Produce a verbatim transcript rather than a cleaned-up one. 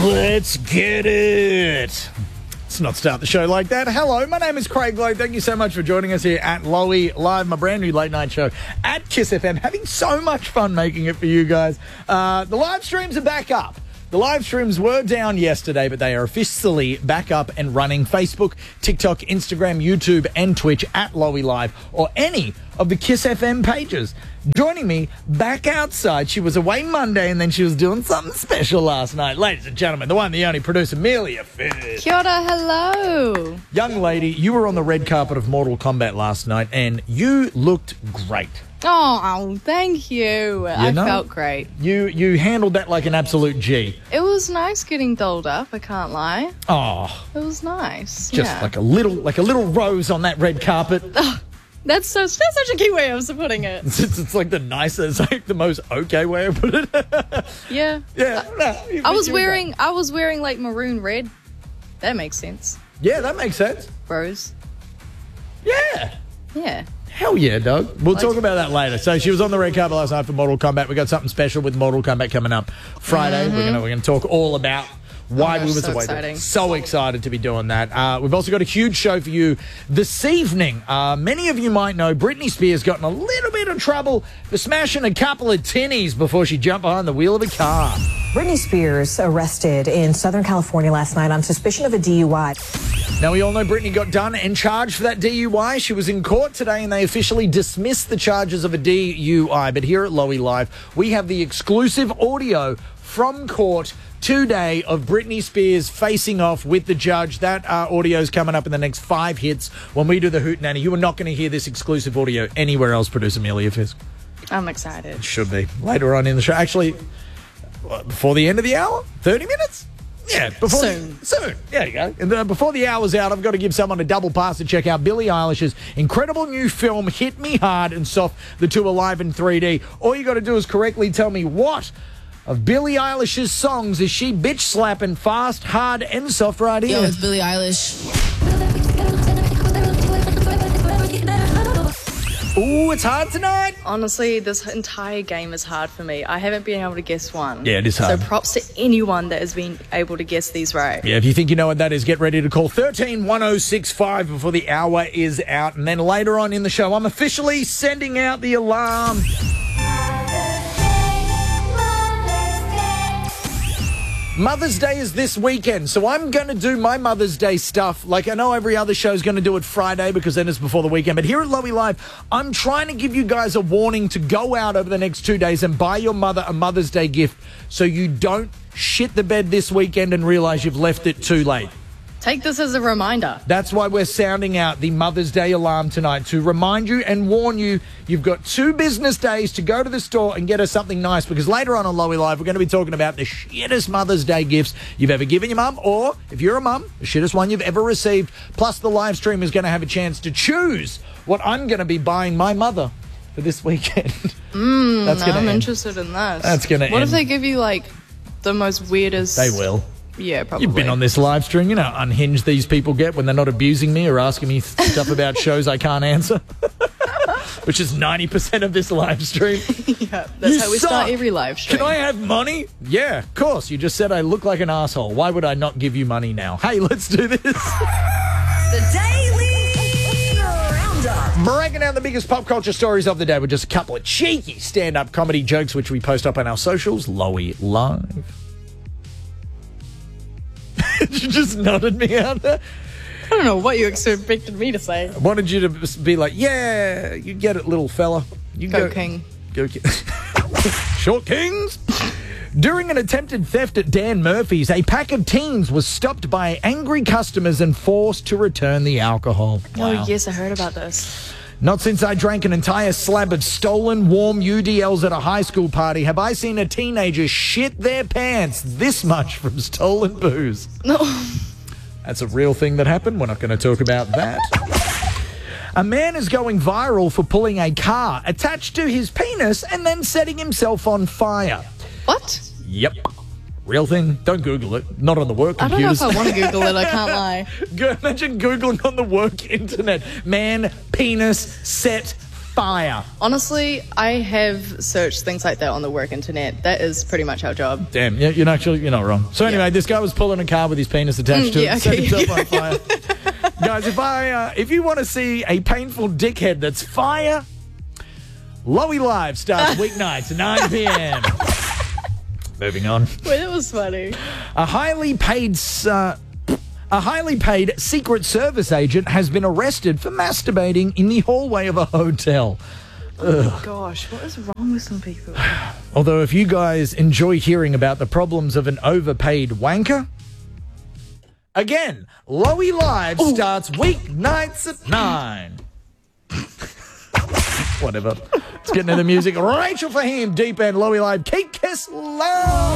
Let's get it. Let's not start the show like that. Hello, my name is Craig Lowe. Thank you so much for joining us here at Lowy Live, my brand new late night show at Kiss F M. Having so much fun making it for you guys. Uh, the live streams are back up. The live streams were down yesterday, but they are officially back up and running. Facebook, TikTok, Instagram, YouTube, and Twitch at Lowy Live, or any of the Kiss F M pages. Joining me back outside, she was away Monday and then she was doing something special last night. Ladies and gentlemen, the one, the only producer, Amelia Fish. Kia ora, hello. Young lady, you were on the red carpet of Mortal Kombat last night and you looked great. Oh, thank you. you I know, felt great. You you handled that like an absolute G. It was nice getting dolled up, I can't lie. Oh. It was nice. Just yeah. like a little like a little rose on that red carpet. Oh, that's so that's such a cute way of putting it. It's, it's like the nicest, like the most okay way of putting it. Yeah. Yeah. No, I was wearing that. I was wearing like maroon red. That makes sense. Yeah, that makes sense. Rose. Yeah. Yeah. Hell yeah, Doug. We'll talk about that later. So she was on the red carpet last night for Mortal Kombat. We got something special with Mortal Kombat coming up Friday. Mm-hmm. We're gonna we're gonna talk all about why oh, we were so away. Exciting. So excited to be doing that. Uh, we've also got a huge show for you this evening. Uh, many of you might know Britney Spears got in a little bit of trouble for smashing a couple of tinnies before she jumped behind the wheel of a car. Britney Spears arrested in Southern California last night on suspicion of a D U I. Now, we all know Britney got done and charged for that D U I. She was in court today and they officially dismissed the charges of a D U I. But here at Lowy Live, we have the exclusive audio from court today of Britney Spears facing off with the judge. That uh, audio is coming up in the next five hits when we do the Hootenanny. You are not going to hear this exclusive audio anywhere else, producer Amelia Fisk. I'm excited. It should be. Later on in the show. Actually, what, before the end of the hour? thirty minutes? Yeah, before soon. The, soon. There you go. And uh, before the hour's out, I've got to give someone a double pass to check out Billie Eilish's incredible new film, Hit Me Hard and Soft, the two are live in three D. All you got to do is correctly tell me what of Billie Eilish's songs is she bitch slapping fast, hard, and soft right here. Yo, it's Billie Eilish. Ooh, it's hard tonight. Honestly, this entire game is hard for me. I haven't been able to guess one. Yeah, it is hard. So props to anyone that has been able to guess these right. Yeah, if you think you know what that is, get ready to call one three one oh six five before the hour is out. And then later on in the show, I'm officially sending out the alarm. Mother's Day is this weekend, so I'm going to do my Mother's Day stuff. Like, I know every other show is going to do it Friday because then it's before the weekend. But here at Lowy Live, I'm trying to give you guys a warning to go out over the next two days and buy your mother a Mother's Day gift so you don't shit the bed this weekend and realize you've left it too late. Take this as a reminder. That's why we're sounding out the Mother's Day alarm tonight, to remind you and warn you you've got two business days to go to the store and get her something nice, because later on on Lowy Live, we're going to be talking about the shittest Mother's Day gifts you've ever given your mum, or if you're a mum, the shittest one you've ever received. Plus, the live stream is going to have a chance to choose what I'm going to be buying my mother for this weekend. Mm, That's gonna I'm end. interested in this. That's going to end. What if they give you, like, the most weirdest... They will. Yeah, probably. You've been on this live stream. You know how unhinged these people get when they're not abusing me or asking me stuff about shows I can't answer. Which is ninety percent of this live stream. Yeah, that's you how we suck. start every live stream. Can I have money? Yeah, of course. You just said I look like an asshole. Why would I not give you money now? Hey, let's do this. The Daily Roundup. Breaking down the biggest pop culture stories of the day with just a couple of cheeky stand-up comedy jokes, which we post up on our socials, Lowy Live. You just nodded me out there. I don't know what you expected me to say. I wanted you to be like, yeah, you get it, little fella. You Go, go King. Go King. Short Kings. During an attempted theft at Dan Murphy's, a pack of teens was stopped by angry customers and forced to return the alcohol. Wow. Oh, yes, I heard about this. Not since I drank an entire slab of stolen warm U D Ls at a high school party have I seen a teenager shit their pants this much from stolen booze. No. That's a real thing that happened. We're not going to talk about that. A man is going viral for pulling a car attached to his penis and then setting himself on fire. What? Yep. Real thing. Don't Google it. Not on the work computers. I don't know if I want to Google it. I can't lie. Go, imagine Googling on the work internet. Man, penis, set, fire. Honestly, I have searched things like that on the work internet. That is pretty much our job. Damn, yeah, you're not actually, you're not wrong. So anyway, Yeah. this guy was pulling a car with his penis attached Mm, to yeah, it, set okay. himself on fire. Guys, if I, uh, if you want to see a painful dickhead that's fire, Lowy Live starts weeknights at nine p.m. Moving on. Wait, that was funny. A highly paid, uh, a highly paid Secret Service agent has been arrested for masturbating in the hallway of a hotel. Gosh, what is wrong with some people? Although, if you guys enjoy hearing about the problems of an overpaid wanker, again, Lowy Live starts weeknights at nine. Whatever. Let's get into the music. Rachel Fahim, Deep End, Lowy Live, Keep Kiss Love.